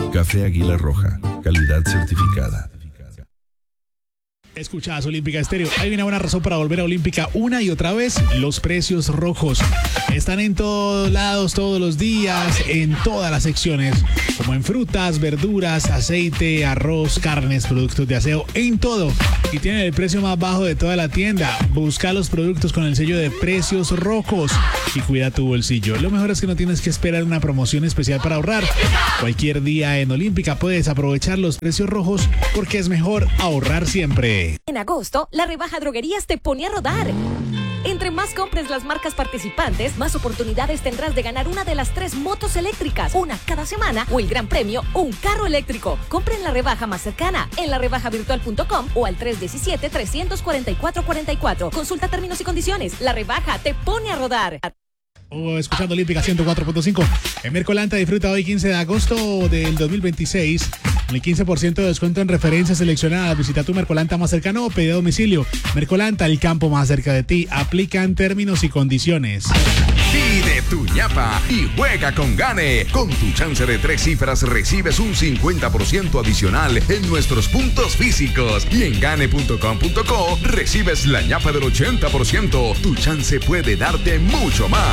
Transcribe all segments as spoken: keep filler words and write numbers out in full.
Café Águila Roja, calidad certificada. Escuchas Olímpica Estéreo. Hay una buena razón para volver a Olímpica una y otra vez. Los precios rojos están en todos lados, todos los días, en todas las secciones, como en frutas, verduras, aceite, arroz, carnes, productos de aseo, en todo. Y tienen el precio más bajo de toda la tienda. Busca los productos con el sello de precios rojos y cuida tu bolsillo. Lo mejor es que no tienes que esperar una promoción especial para ahorrar. Cualquier día en Olímpica puedes aprovechar los precios rojos porque es mejor ahorrar siempre. En agosto, la rebaja Droguerías te pone a rodar. Entre más compres las marcas participantes, más oportunidades tendrás de ganar una de las tres motos eléctricas, una cada semana, o el gran premio, un carro eléctrico. Compra en la rebaja más cercana, en la rebaja virtual punto com o al tres uno siete, tres cuatro cuatro, cuatro cuatro. Consulta términos y condiciones. La rebaja te pone a rodar. Oh, escuchando Olímpica ciento cuatro punto cinco. En Mercolanta disfruta hoy quince de agosto del dos mil veintiséis con el quince por ciento de descuento en referencias seleccionadas. Visita tu Mercolanta más cercano o pide a domicilio. Mercolanta, el campo más cerca de ti. Aplican términos y condiciones. Pide tu ñapa y juega con Gane. Con tu chance de tres cifras recibes un cincuenta por ciento adicional en nuestros puntos físicos. Y en gane punto com punto co recibes la ñapa del ochenta por ciento. Tu chance puede darte mucho más.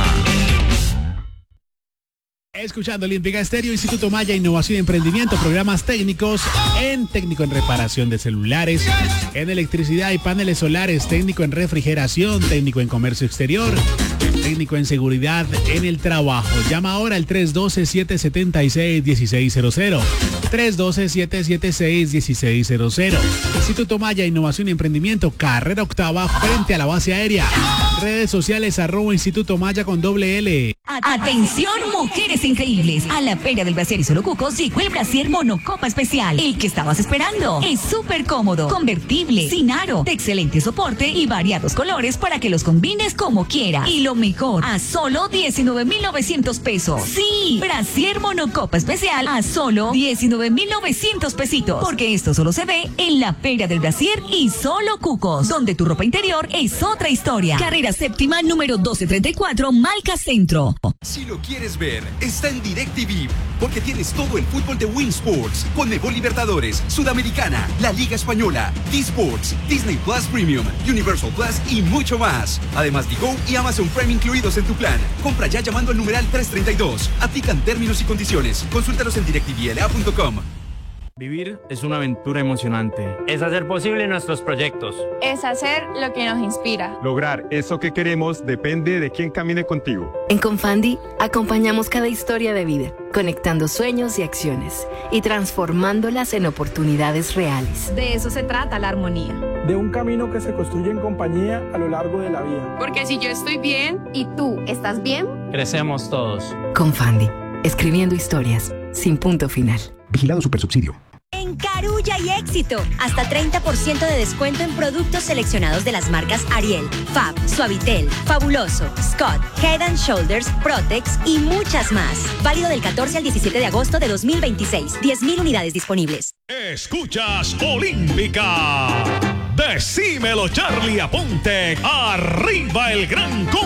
Escuchando Olímpica Estéreo, Instituto Maya, Innovación y Emprendimiento, programas técnicos en técnico en reparación de celulares, en electricidad y paneles solares, técnico en refrigeración, técnico en comercio exterior, técnico en seguridad en el trabajo. Llama ahora al tres uno dos, siete siete seis, uno seis cero cero. tres uno dos, siete siete seis, uno seis cero cero. Instituto Maya, Innovación y Emprendimiento, carrera octava frente a la base aérea. Redes sociales arroba Instituto Maya con doble L. Atención, mujeres increíbles. A la Feria del Brasier y Solo Cucos llegó el Brasier Monocopa Especial. El que estabas esperando. Es súper cómodo, convertible, sin aro, de excelente soporte y variados colores para que los combines como quieras. Y lo mejor, a solo diecinueve mil novecientos pesos. Sí, Brasier Monocopa Especial a solo diecinueve mil novecientos pesitos. Porque esto solo se ve en la Feria del Brasier y Solo Cucos, donde tu ropa interior es otra historia. Carrera séptima número doce treinta y cuatro, Malca Centro. Si lo quieres ver, está en DirecTV, porque tienes todo el fútbol de Win Sports, Conmebol Libertadores, Sudamericana, la Liga Española, D-Sports, Disney Plus Premium, Universal Plus y mucho más. Además, Digo y Amazon Prime incluidos en tu plan. Compra ya llamando al numeral trescientos treinta y dos. Aplican términos y condiciones. Consúltalos en direct t v l a punto com. Vivir es una aventura emocionante. Es hacer posible nuestros proyectos. Es hacer lo que nos inspira. Lograr eso que queremos depende de quién camine contigo. En Confandi acompañamos cada historia de vida, conectando sueños y acciones y transformándolas en oportunidades reales. De eso se trata la armonía. De un camino que se construye en compañía a lo largo de la vida. Porque si yo estoy bien y tú estás bien, crecemos todos. Confandi, escribiendo historias sin punto final. Vigilado Supersubsidio. En Carulla y Éxito, hasta treinta por ciento de descuento en productos seleccionados de las marcas Ariel, Fab, Suavitel, Fabuloso, Scott, Head and Shoulders, Protex y muchas más. Válido del catorce al diecisiete de agosto de dos mil veintiséis. diez mil unidades disponibles. Escuchas Olímpica. Decímelo, Charlie Aponte. Arriba el gran combo.